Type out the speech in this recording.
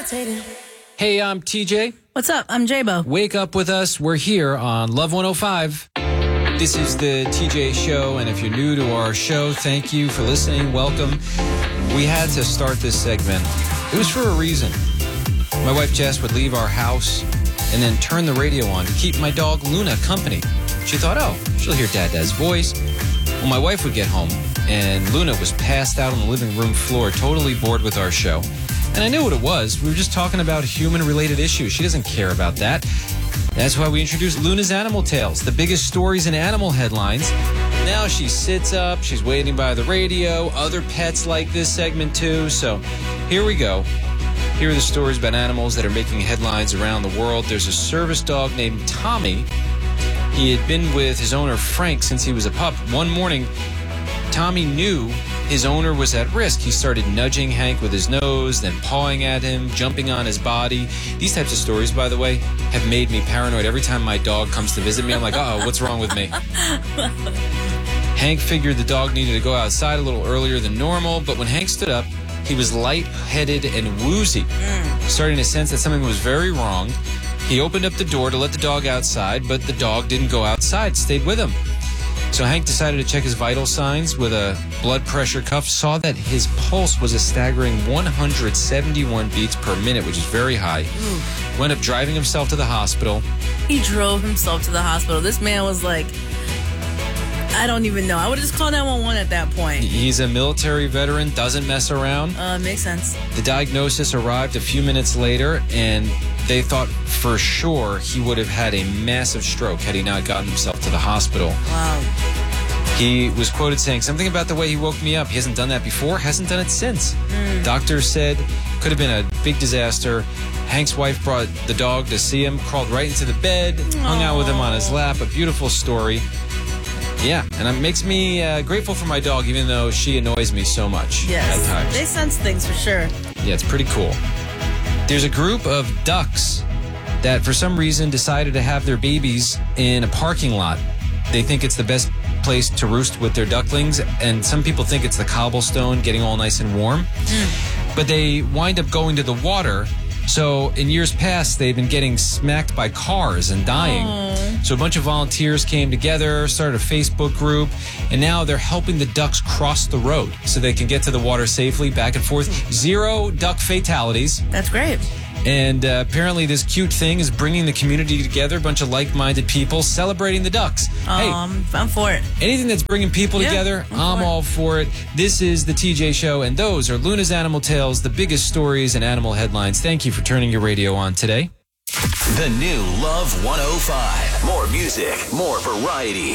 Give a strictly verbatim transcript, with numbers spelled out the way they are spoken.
levitating. Hey, I'm T J. What's up? I'm J-Bo. Wake up with us. We're here on Love one oh five. This is the T J Show, and if you're new to our show, thank you for listening. Welcome. We had to start this segment. It was for a reason. My wife Jess would leave our house and then turn the radio on to keep my dog Luna company. She thought, oh, she'll hear Dad Dad's voice. Well, my wife would get home, and Luna was passed out on the living room floor, totally bored with our show. And I knew what it was. We were just talking about human-related issues. She doesn't care about that. That's why we introduced Luna's Animal Tales, the biggest stories in animal headlines. Now she sits up. She's waiting by the radio. Other pets like this segment, too. So here we go. Here are the stories about animals that are making headlines around the world. There's a service dog named Tommy. He had been with his owner, Frank, since he was a pup. One morning, Tommy knew his owner was at risk. He started nudging Hank with his nose, then pawing at him, jumping on his body. These types of stories, by the way, have made me paranoid. Every time my dog comes to visit me, I'm like, uh-oh, what's wrong with me? Hank figured the dog needed to go outside a little earlier than normal, but when Hank stood up, he was lightheaded and woozy, mm. starting to sense that something was very wrong. He opened up the door to let the dog outside, but the dog didn't go outside, stayed with him. So Hank decided to check his vital signs with a blood pressure cuff, saw that his pulse was a staggering one hundred seventy-one beats per minute, which is very high. Ooh. Went up driving himself to the hospital. He drove himself to the hospital. This man was like, I don't even know. I would just call nine one one at that point. He's a military veteran, doesn't mess around. Uh, makes sense. The diagnosis arrived a few minutes later, and they thought for sure he would have had a massive stroke had he not gotten himself to the hospital. Wow. He was quoted saying, something about the way he woke me up. He hasn't done that before, hasn't done it since. Mm. Doctors said could have been a big disaster. Hank's wife brought the dog to see him, crawled right into the bed, Aww. hung out with him on his lap. A beautiful story. Yeah, and it makes me uh, grateful for my dog, even though she annoys me so much yes, at times. They sense things for sure. Yeah, it's pretty cool. There's a group of ducks that for some reason decided to have their babies in a parking lot. They think it's the best place to roost with their ducklings, and some people think it's the cobblestone getting all nice and warm. Mm. But they wind up going to the water. So in years past, they've been getting smacked by cars and dying. Aww. So a bunch of volunteers came together, started a Facebook group, and now they're helping the ducks cross the road so they can get to the water safely, back and forth. Zero duck fatalities. That's great. And uh, apparently this cute thing is bringing the community together, a bunch of like-minded people celebrating the ducks. Um, hey, I'm for it. Anything that's bringing people yeah, together, I'm, I'm for all for it. This is the T J Show, and those are Luna's Animal Tales, the biggest stories and animal headlines. Thank you for turning your radio on today. The new Love one oh five. More music, more variety.